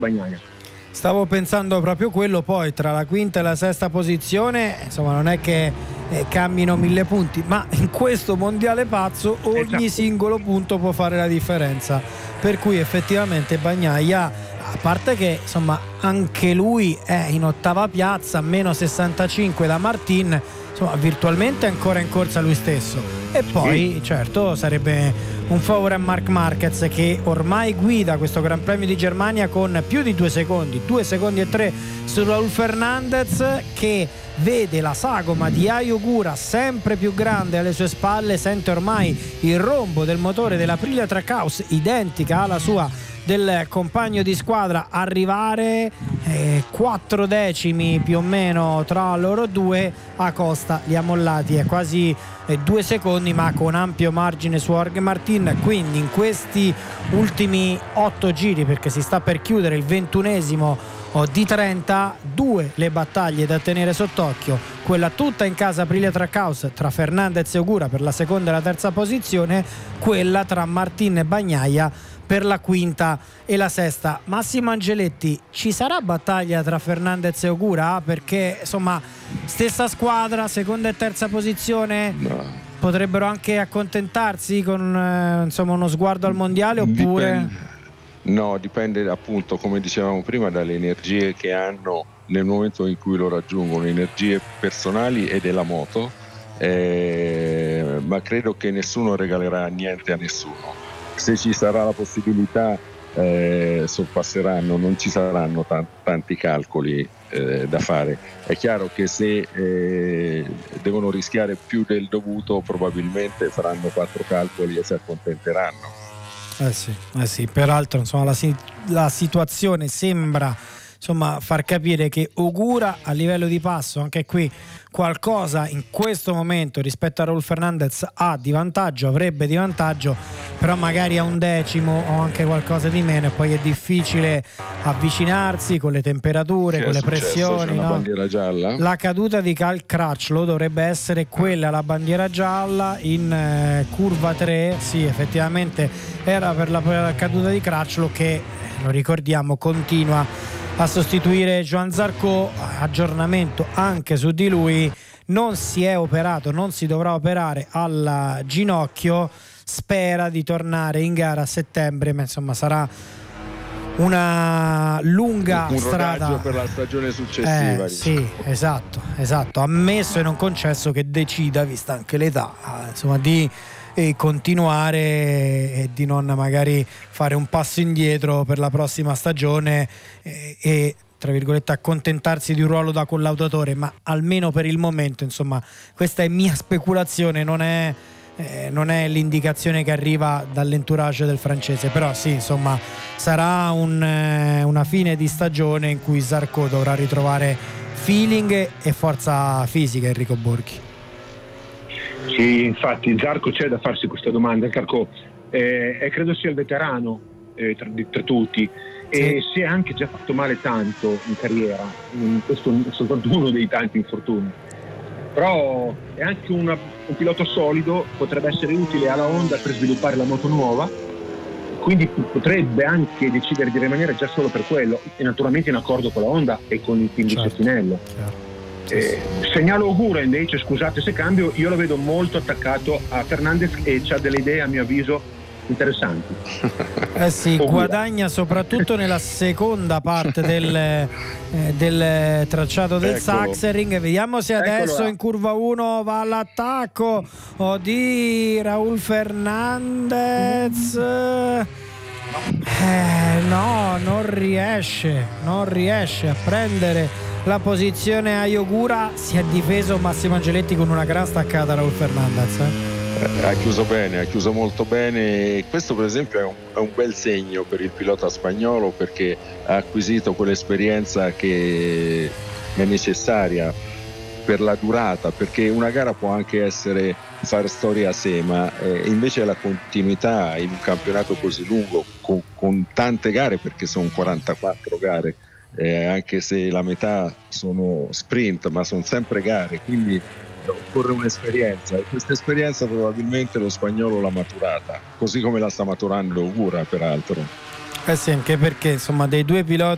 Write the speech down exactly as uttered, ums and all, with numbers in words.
Bagnaia. Stavo pensando proprio quello, poi tra la quinta e la sesta posizione, insomma, non è che eh, cammino mille punti, ma in questo mondiale pazzo ogni esatto. singolo punto può fare la differenza, per cui effettivamente Bagnaia, a parte che insomma anche lui è in ottava piazza, meno sessantacinque da Martin, insomma virtualmente è ancora in corsa lui stesso, e poi sì. certo sarebbe un favore a Marc Marquez, che ormai guida questo Gran Premio di Germania con più di due secondi, due secondi e tre su Raúl Fernández, che vede la sagoma di Ai Ogura sempre più grande alle sue spalle, sente ormai il rombo del motore della Aprilia Trackhouse identica alla sua del compagno di squadra arrivare, eh, quattro decimi più o meno tra loro due. Acosta li ha mollati a quasi eh, due secondi, ma con ampio margine su Jorge Martin. Quindi in questi ultimi otto giri, perché si sta per chiudere il ventunesimo di trenta, due le battaglie da tenere sott'occhio, quella tutta in casa Aprilia Trackhouse tra Fernandez e Ogura per la seconda e la terza posizione, quella tra Martin e Bagnaia per la quinta e la sesta. Massimo Angeletti, ci sarà battaglia tra Fernandez e Ogura? Perché insomma stessa squadra, seconda e terza posizione, no. Potrebbero anche accontentarsi con eh, insomma uno sguardo al mondiale, oppure Dipende. No, dipende appunto, come dicevamo prima, dalle energie che hanno nel momento in cui lo raggiungono, energie personali e della moto, eh, ma credo che nessuno regalerà niente a nessuno. Se ci sarà la possibilità eh, sorpasseranno, non ci saranno t- tanti calcoli eh, da fare. È chiaro che se eh, devono rischiare più del dovuto, probabilmente faranno quattro calcoli e si accontenteranno. Eh sì, eh sì. Peraltro insomma la, la situazione sembra insomma far capire che Ogura a livello di passo, anche qui qualcosa in questo momento rispetto a Raúl Fernández ha di vantaggio, avrebbe di vantaggio, però magari a un decimo o anche qualcosa di meno, e poi è difficile avvicinarsi con le temperature, che con le successo? pressioni, C'è no? bandiera gialla? La caduta di Cal Crutchlow dovrebbe essere quella, la bandiera gialla in eh, curva tre. Sì, effettivamente era per la, per la caduta di Crutchlow, che eh, lo ricordiamo continua a sostituire Joan Zarco. Aggiornamento anche su di lui, non si è operato, non si dovrà operare al ginocchio, spera di tornare in gara a settembre, ma insomma sarà una lunga un strada per la stagione successiva. eh, sì, esatto, esatto, ammesso e non concesso che decida, vista anche l'età, insomma, di e continuare e di non magari fare un passo indietro per la prossima stagione e, e tra virgolette accontentarsi di un ruolo da collaudatore. Ma almeno per il momento, insomma, questa è mia speculazione, non è eh, non è l'indicazione che arriva dall'entourage del francese, però sì, insomma, sarà un, eh, una fine di stagione in cui Zarco dovrà ritrovare feeling e forza fisica. Enrico Borghi. Sì, infatti Zarco c'è da farsi questa domanda. Zarco eh, eh, credo sia il veterano eh, tra, tra tutti, sì. E si è anche già fatto male tanto in carriera, questo è soltanto uno dei tanti infortuni, però è anche una, un pilota solido, potrebbe essere utile alla Honda per sviluppare la moto nuova, quindi potrebbe anche decidere di rimanere già solo per quello, e naturalmente in accordo con la Honda e con il team di Cettinello. Certo. Eh, segnalo Ogura invece, scusate se cambio, io lo vedo molto attaccato a Fernandez e c'ha delle idee a mio avviso interessanti. Eh sì, Ogura guadagna soprattutto nella seconda parte del, eh, del tracciato del Eccolo. Sachsenring. Vediamo se adesso Eccolo in curva uno va all'attacco oh, di Raúl Fernández. Eh, no, non riesce, non riesce a prendere la posizione a Ogura. Si è difeso Massimo Angeletti con una gran staccata Raúl Fernández. Eh? Ha chiuso bene, ha chiuso molto bene. Questo per esempio è un, è un bel segno per il pilota spagnolo, perché ha acquisito quell'esperienza che è necessaria per la durata, perché una gara può anche essere fare storia a sé, ma eh, invece la continuità in un campionato così lungo con, con tante gare, perché sono quarantaquattro gare, Eh, anche se la metà sono sprint, ma sono sempre gare, quindi occorre un'esperienza, e questa esperienza probabilmente lo spagnolo l'ha maturata, così come la sta maturando Ogura peraltro. Eh sì, anche perché insomma dei due piloti